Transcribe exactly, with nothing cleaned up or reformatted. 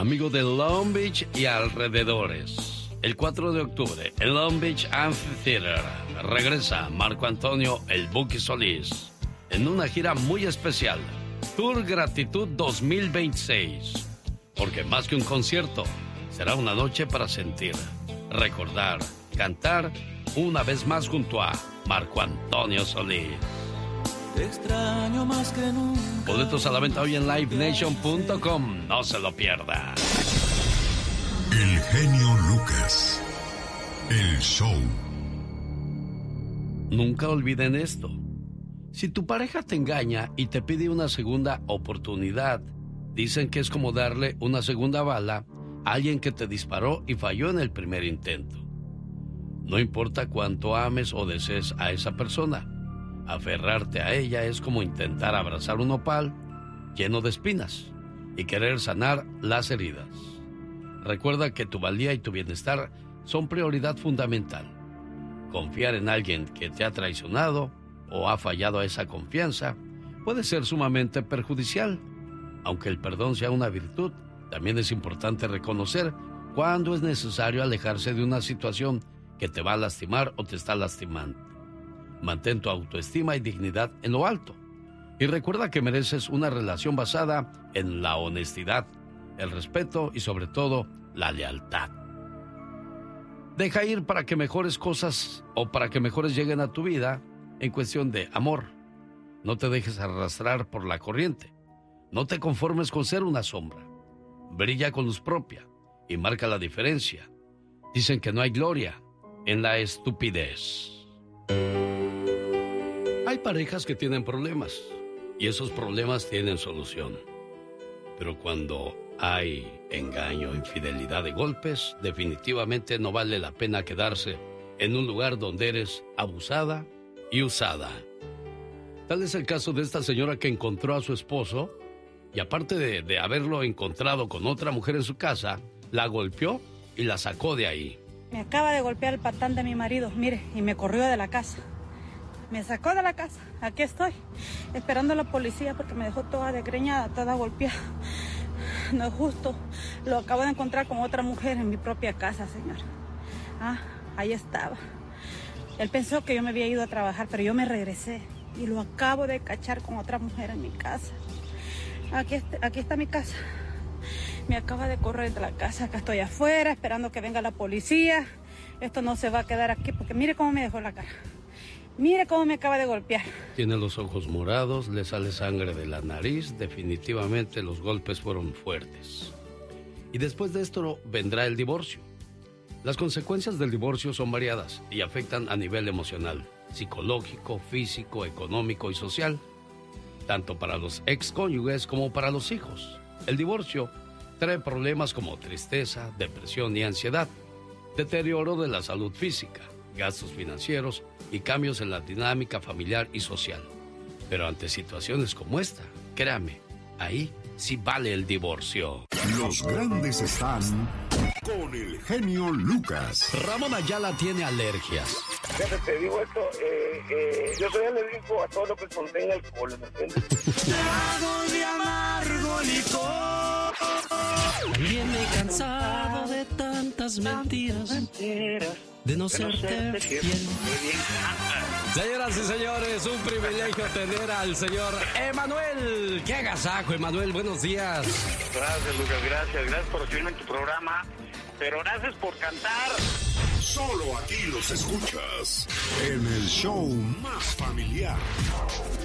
amigo de Long Beach y alrededores. El cuatro de octubre, el Long Beach Amphitheater, regresa Marco Antonio El Buki Solís en una gira muy especial, Tour Gratitud dos mil veintiséis. Porque más que un concierto, será una noche para sentir, recordar, cantar una vez más junto a Marco Antonio Solís. Te extraño más que nunca. Boletos a la venta hoy en live nation punto com. No se lo pierda. El genio Lucas. El show. Nunca olviden esto. Si tu pareja te engaña y te pide una segunda oportunidad, dicen que es como darle una segunda bala a alguien que te disparó y falló en el primer intento. No importa cuánto ames o desees a esa persona, aferrarte a ella es como intentar abrazar un nopal lleno de espinas y querer sanar las heridas. Recuerda que tu valía y tu bienestar son prioridad fundamental. Confiar en alguien que te ha traicionado o ha fallado a esa confianza puede ser sumamente perjudicial. Aunque el perdón sea una virtud, también es importante reconocer cuándo es necesario alejarse de una situación que te va a lastimar o te está lastimando. Mantén tu autoestima y dignidad en lo alto. Y recuerda que mereces una relación basada en la honestidad, el respeto y sobre todo la lealtad. Deja ir para que mejores cosas o para que mejores lleguen a tu vida en cuestión de amor. No te dejes arrastrar por la corriente. No te conformes con ser una sombra. Brilla con luz propia y marca la diferencia. Dicen que no hay gloria en la estupidez. Hay parejas que tienen problemas y esos problemas tienen solución. Pero cuando hay engaño, infidelidad de golpes, definitivamente no vale la pena quedarse en un lugar donde eres abusada y usada. Tal es el caso de esta señora que encontró a su esposo y aparte de, de haberlo encontrado con otra mujer en su casa, la golpeó y la sacó de ahí. Me acaba de golpear el patán de mi marido, mire, y me corrió de la casa. Me sacó de la casa. Aquí estoy, esperando a la policía porque me dejó toda desgreñada, toda golpeada. No es justo. Lo acabo de encontrar con otra mujer en mi propia casa, señor. Ah, ahí estaba. Él pensó que yo me había ido a trabajar, pero yo me regresé y lo acabo de cachar con otra mujer en mi casa. Aquí, aquí está mi casa. Me acaba de correr de la casa. Acá estoy afuera esperando que venga la policía. Esto no se va a quedar aquí porque mire cómo me dejó la cara. Mire cómo me acaba de golpear. Tiene los ojos morados, le sale sangre de la nariz. Definitivamente los golpes fueron fuertes. Y después de esto vendrá el divorcio. Las consecuencias del divorcio son variadas y afectan a nivel emocional, psicológico, físico, económico y social, tanto para los excónyuges como para los hijos. El divorcio trae problemas como tristeza, depresión y ansiedad, deterioro de la salud física, gastos financieros y cambios en la dinámica familiar y social. Pero ante situaciones como esta, créame, ahí sí vale el divorcio. Los grandes están con el genio Lucas. Ramón Ayala tiene alergias. Fíjate, te digo esto, eh, eh, yo soy alérgico a todo lo que contenga alcohol, ¿me entiendes? Trago de amargo licor. Viene cansado de tantas mentiras, de no serte fiel. Señoras y señores, un privilegio tener al señor Emanuel. ¡Qué agasajo, Emanuel! Buenos días. Gracias, Lucas, gracias. Gracias por recibirme en tu programa. Pero gracias por cantar. Solo aquí los escuchas en el show más familiar.